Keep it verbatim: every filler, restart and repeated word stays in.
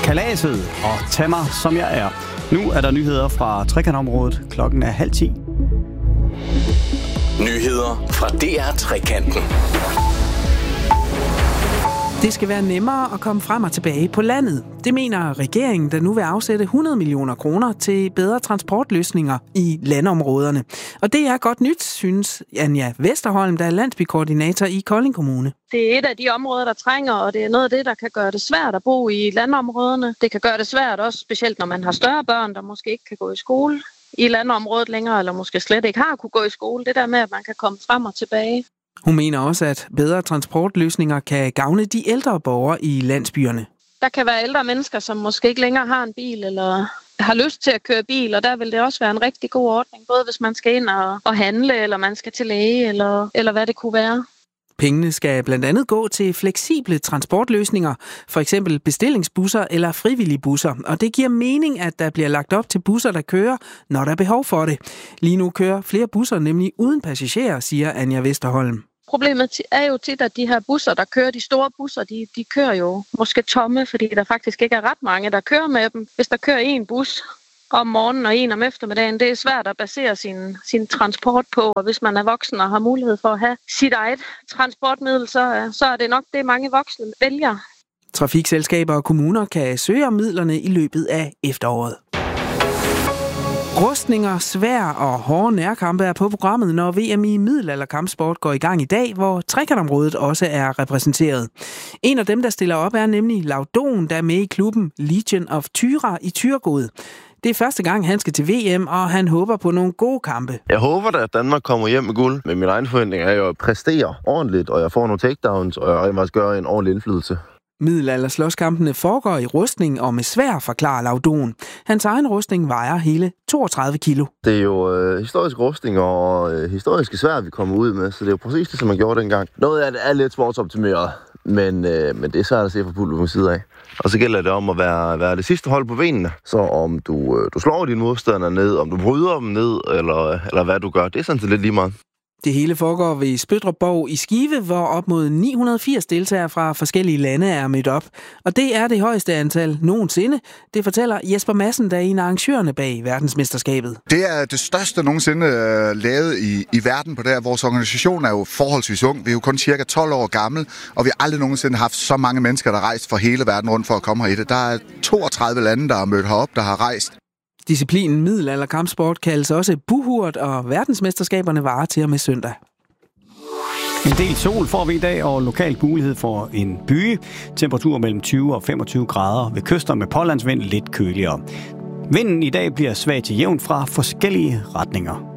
Kalaset og Tag mig, som jeg er. Nu er der nyheder fra trekantområdet. Klokken er halv ti. Nyheder fra D R Trekanten. Det skal være nemmere at komme frem og tilbage på landet. Det mener regeringen, der nu vil afsætte hundrede millioner kroner til bedre transportløsninger i landområderne. Og det er godt nyt, synes Anja Vesterholm, der er landsbykoordinator i Kolding Kommune. Det er et af de områder, der trænger, og det er noget af det, der kan gøre det svært at bo i landområderne. Det kan gøre det svært også, specielt når man har større børn, der måske ikke kan gå i skole i landområdet længere, eller måske slet ikke har kunne gå i skole. Det der med, at man kan komme frem og tilbage. Hun mener også, at bedre transportløsninger kan gavne de ældre borgere i landsbyerne. Der kan være ældre mennesker, som måske ikke længere har en bil eller har lyst til at køre bil, og der vil det også være en rigtig god ordning, både hvis man skal ind og, og handle, eller man skal til læge, eller, eller hvad det kunne være. Pengene skal blandt andet gå til fleksible transportløsninger, for eksempel bestillingsbusser eller frivillige busser. Og det giver mening, at der bliver lagt op til busser, der kører, når der er behov for det. Lige nu kører flere busser nemlig uden passagerer, siger Anja Vesterholm. Problemet er jo tit, at de her busser, der kører, de store busser, de, de kører jo måske tomme, fordi der faktisk ikke er ret mange, der kører med dem. Hvis der kører en bus om morgenen og en om eftermiddagen, det er svært at basere sin, sin transport på. Og hvis man er voksen og har mulighed for at have sit eget transportmiddel, så, så er det nok det, mange voksne vælger. Trafikselskaber og kommuner kan søge om midlerne i løbet af efteråret. Rustninger, svær og hårde nærkampe er på programmet, når V M i middelalderkampsport går i gang i dag, hvor trekantområdet også er repræsenteret. En af dem, der stiller op, er nemlig Laudon, der er med i klubben Legion of Tyra i Thyregod. Det er første gang, han skal til V M, og han håber på nogle gode kampe. Jeg håber da, at Danmark kommer hjem med guld. Men min egen forventning er jo at præstere ordentligt, og jeg får nogle takedowns, og jeg også gøre en ordentlig indflydelse. Middelalderslåskampene foregår i rustning og med svær, forklarer Laudon. Hans egen rustning vejer hele toogtredive kilo. Det er jo øh, historisk rustning og øh, historiske svær, vi kommer ud med, så det er jo præcis det, som man gjorde dengang. Noget af det er lidt sportsoptimeret, men, øh, men det er svært at se fra publikums side af. Og så gælder det om at være, være det sidste hold på benene. Så om du, øh, du slår dine modstandere ned, om du bryder dem ned, eller, eller hvad du gør, det er sådan set lidt lige meget. Det hele foregår ved Spøttrup i Skive, hvor op mod ni hundrede og firs deltagere fra forskellige lande er mødt op. Og det er det højeste antal nogensinde. Det fortæller Jesper Madsen, der er en af arrangørerne bag verdensmesterskabet. Det er det største nogensinde uh, lavet i, i verden på det her. Vores organisation er jo forholdsvis ung. Vi er jo kun cirka tolv år gammel, og vi har aldrig nogensinde haft så mange mennesker, der rejst for hele verden rundt for at komme her i det. Der er toogtredive lande, der er mødt herop, der har rejst. Disciplinen middelalderkampsport kaldes også buhurt, og verdensmesterskaberne varer til og med søndag. En del sol får vi i dag, og lokalt mulighed for en byge. Temperatur mellem tyve og femogtyve grader. Ved kyster med pålandsvind lidt køligere. Vinden i dag bliver svag til jævn fra forskellige retninger.